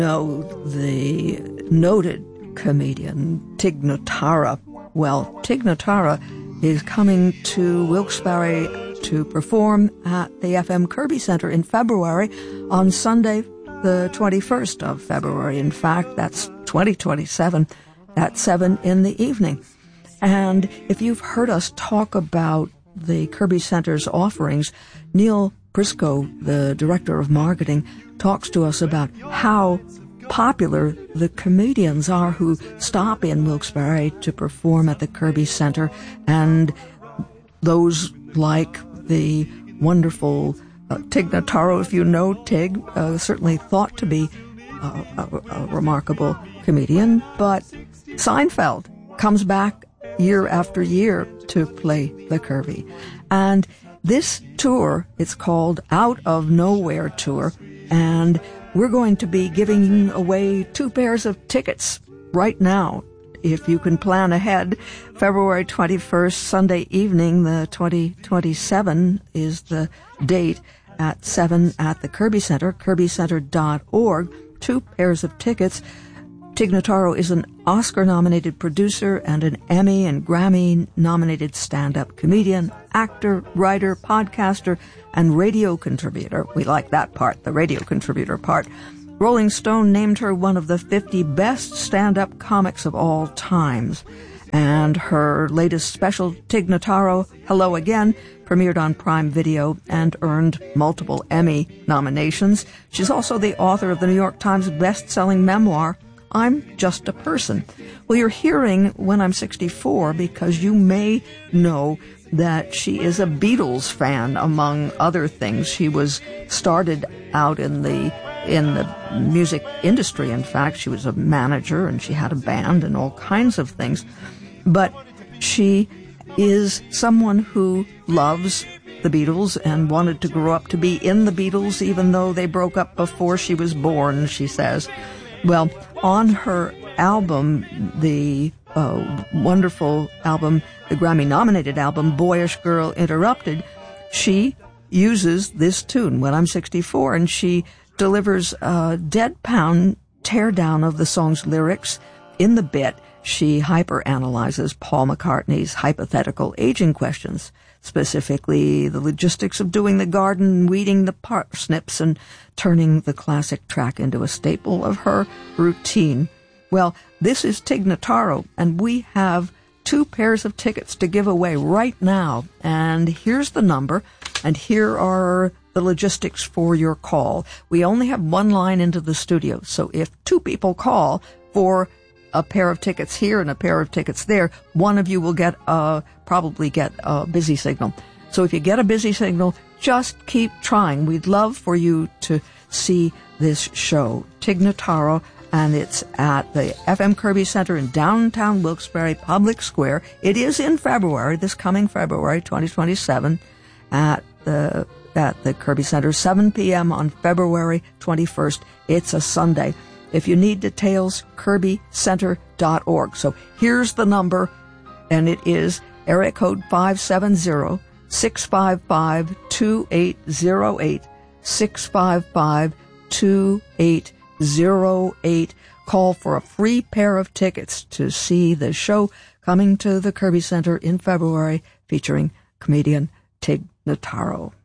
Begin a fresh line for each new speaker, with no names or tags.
know the noted comedian Tig Notara. Well, Tig Notara is coming to Wilkes-Barre to perform at the FM Kirby Center in February on Sunday, the 21st of February. In fact, that's 2027 at 7 in the evening. And if you've heard us talk about the Kirby Center's offerings, Neil Briscoe, the director of marketing, talks to us about how popular the comedians are who stop in Wilkes-Barre to perform at the Kirby Center, and those like the wonderful Tig Notaro, if you know Tig, certainly thought to be a remarkable comedian, but Seinfeld comes back year after year to play the Kirby. And this tour, it's called Out of Nowhere Tour, and we're going to be giving away 2 pairs of tickets right now. If you can plan ahead, February 21st, Sunday evening, the 2027 is the date at 7 at the Kirby Center, kirbycenter.org. 2 pairs of tickets. Tig Notaro is an Oscar-nominated producer and an Emmy and Grammy-nominated stand-up comedian, actor, writer, podcaster, and radio contributor. We like that part, the radio contributor part. Rolling Stone named her one of the 50 best stand-up comics of all times. And her latest special, Tig Notaro, Hello Again, premiered on Prime Video and earned multiple Emmy nominations. She's also the author of the New York Times best-selling memoir, I'm Just a Person. Well, you're hearing When I'm 64 because you may know that she is a Beatles fan, among other things. She was started out in the music industry. In fact, she was a manager and she had a band and all kinds of things. But she is someone who loves the Beatles and wanted to grow up to be in the Beatles, even though they broke up before she was born, she says. Well, on her album, the wonderful album, the Grammy-nominated album, Boyish Girl Interrupted, she uses this tune, When I'm 64, and she delivers a deadpan teardown of the song's lyrics. In the bit, she hyper-analyzes Paul McCartney's hypothetical aging questions, specifically the logistics of doing the garden, weeding the parsnips, and turning the classic track into a staple of her routine. Well, this is Tig Notaro, and we have 2 pairs of tickets to give away right now. And here's the number, and here are the logistics for your call. We only have 1 line into the studio, so if 2 people call for a pair of tickets here and a pair of tickets there, one of you will probably get a busy signal. So if you get a busy signal, just keep trying. We'd love for you to see this show, Tig Notaro, and it's at the FM Kirby Center in downtown Wilkes-Barre Public Square. It is in February, this coming February 2027, at the Kirby Center, 7 p.m. on February 21st. It's a Sunday. If you need details, kirbycenter.org. So here's the number, and it is area code 570-655-2808, 655-2808. Call for a free pair of tickets to see the show coming to the Kirby Center in February featuring comedian Tig Notaro.